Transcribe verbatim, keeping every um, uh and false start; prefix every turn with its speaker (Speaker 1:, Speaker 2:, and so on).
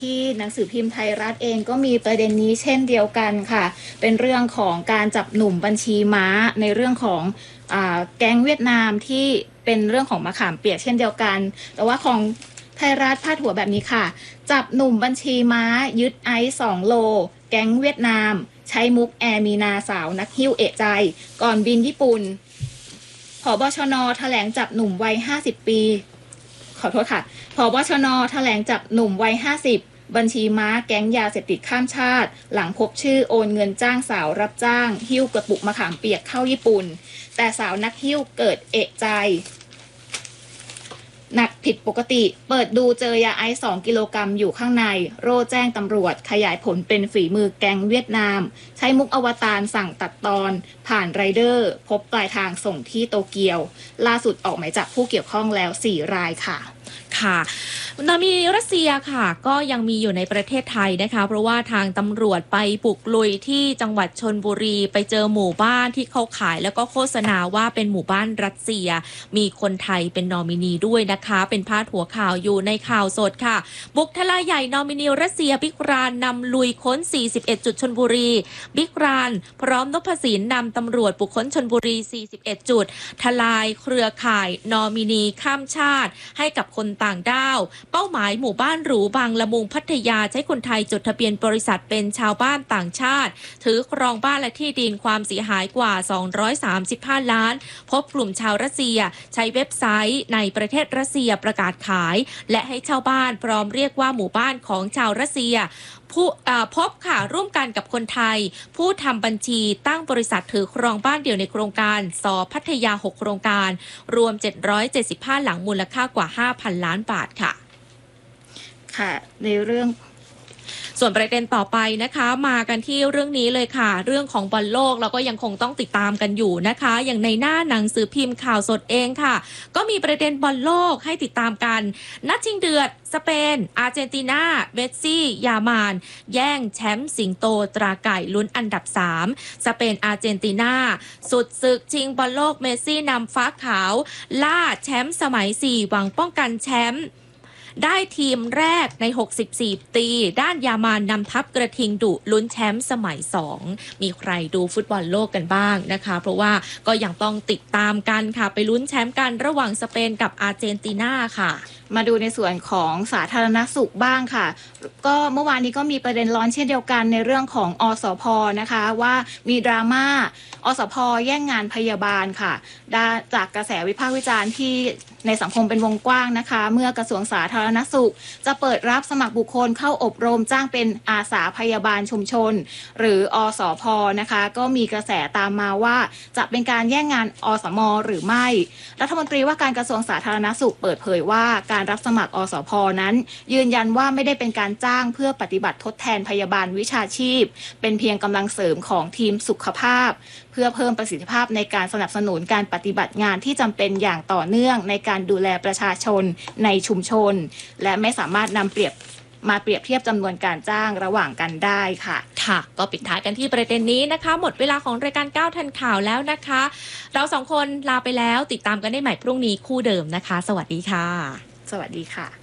Speaker 1: ที่หนังสือพิมพ์ไทยรัฐเองก็มีประเด็นนี้เช่นเดียวกันค่ะเป็นเรื่องของการจับหนุ่มบัญชีม้าในเรื่องของอ่าแก๊งเวียดนามที่เป็นเรื่องของมะขามเปียกเช่นเดียวกันแต่ว่าของไทยรัฐพาดหัวแบบนี้ค่ะจับหนุ่มบัญชีม้ายึดไอซ์สองโลแก๊งเวียดนามใช้มุกแอร์มีนาสาวนักหิ้วเอะใจก่อนบินญี่ปุ่นผบชนแถลงจับหนุ่มวัยห้าสิบปีขอโทษค่ะผบชนแถลงจับหนุ่มวัยห้าสิบบัญชีม้าแก๊งยาเสพติดข้ามชาติหลังพบชื่อโอนเงินจ้างสาวรับจ้างหิ้วกระปุกมะขามเปียกเข้าญี่ปุ่นแต่สาวนักหิ้วเกิดเอะใจหนักผิดปกติเปิดดูเจอยาไอซ์สองกิโลกรัมอยู่ข้างในโร่แจ้งตำรวจขยายผลเป็นฝีมือแก๊งเวียดนามใช้มุกอวตารสั่งตัดตอนผ่านไรเดอร์พบปลายทางส่งที่โตเกียวล่าสุดออกหมายจับผู้เกี่ยวข้องแล้วสี่รายค่ะ
Speaker 2: ค่ะนอมีรัสเซียค่ะก็ยังมีอยู่ในประเทศไทยนะคะเพราะว่าทางตำรวจไปบุกลุยที่จังหวัดชลบุรีไปเจอหมู่บ้านที่เขาขายแล้วก็โฆษณาว่าเป็นหมู่บ้านรัสเซียมีคนไทยเป็นนอมินีด้วยนะคะเป็นพาดหัวข่าวอยู่ในข่าวสดค่ะบุกทลายใหญ่นอมินีรัสเซียบิ๊กรานนำลุยค้นสี่สิบเอ็ดจุดชลบุรีบิ๊กรานพร้อมนพสินนำตำรวจบุกค้นชลบุรีสี่สิบเอ็ดจุดทลายเครือข่ายนอมินีข้ามชาติให้กับคนต่างด้าวเป้าหมายหมู่บ้านหรูบางละมุงพัทยาใช้คนไทยจดทะเบียนบริษัทเป็นชาวบ้านต่างชาติถือครองบ้านและที่ดินความเสียหายกว่าสองร้อยสามสิบห้าล้านพบกลุ่มชาวรัสเซียใช้เว็บไซต์ในประเทศรัสเซียประกาศขายและให้เช่าบ้านพร้อมเรียกว่าหมู่บ้านของชาวรัสเซียผู้พบค่ะร่วมกันกับคนไทยผู้ทำบัญชีตั้งบริษัทถือครองบ้านเดี่ยวในโครงการสพัทยาหกโครงการรวมเจ็ดร้อยเจ็ดสิบห้าหลังมูลค่ากว่า ห้าพัน ล้านบาทค่ะ
Speaker 1: ค่ะในเรื่อง
Speaker 2: ส่วนประเด็นต่อไปนะคะมากันที่เรื่องนี้เลยค่ะเรื่องของบอลโลกเราก็ยังคงต้องติดตามกันอยู่นะคะอย่างในหน้าหนังสือพิมพ์ข่าวสดเองค่ะก็มีประเด็นบอลโลกให้ติดตามกันนัดชิงเดือดสเปนอาร์เจนตินาเมสซี่ยามานแย่งแชมป์สิงโตตราไก่ลุ้นอันดับสามสเปนอาร์เจนตินาสุดศึกชิงบอลโลกเมสซี่นำฟ้าขาวล่าแชมป์สมัยสี่หวังป้องกันแชมป์ได้ทีมแรกในหกสิบสี่ปีด้านยามานนำทัพกระทิงดุลุ้นแชมป์สมัยสองมีใครดูฟุตบอลโลกกันบ้างนะคะเพราะว่าก็ยังต้องติดตามกันค่ะไปลุ้นแชมป์กันระหว่างสเปนกับอาร์เจนตินาค่ะ
Speaker 1: มาดูในส่วนของสาธารณสุขบ้างค่ะก็เมื่อวานนี้ก็มีประเด็นร้อนเช่นเดียวกันในเรื่องของอสพนะคะว่ามีดราม่าอสพแย่งงานพยาบาลค่ะจากกระแสวิพากษ์วิจารณ์ที่ในสังคมเป็นวงกว้างนะคะเมื่อกระทรวงสาธารณสุขจะเปิดรับสมัครบุคคลเข้าอบรมจ้างเป็นอาสาพยาบาลชุมชนหรืออสพนะคะก็มีกระแสตามมาว่าจะเป็นการแย่งงานอสมหรือไม่รัฐมนตรีว่าการกระทรวงสาธารณสุขเปิดเผยว่าการรับสมัครอสพนั้นยืนยันว่าไม่ได้เป็นการจ้างเพื่อปฏิบัติทดแทนพยาบาลวิชาชีพเป็นเพียงกำลังเสริมของทีมสุขภาพเพื่อเพิ่มประสิทธิภาพในการสนับสนุนการปฏิบัติงานที่จำเป็นอย่างต่อเนื่องในการดูแลประชาชนในชุมชนและไม่สามารถนำเปรียบมาเปรียบเทียบจำนวนการจ้างระหว่างกันได้ค่ะ
Speaker 2: ค่ะก็ปิดท้ายกันที่ประเด็นนี้นะคะหมดเวลาของรายการก้าวทันข่าวแล้วนะคะเราสองคนลาไปแล้วติดตามกันได้ใหม่พรุ่งนี้คู่เดิมนะคะสวัสดีค่ะ
Speaker 1: สวัสดีค่ะ